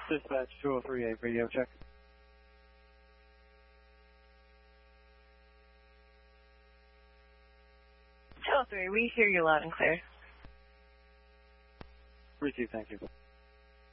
Dispatch 2038, radio check. 203, we hear you loud and clear. Receive, thank you.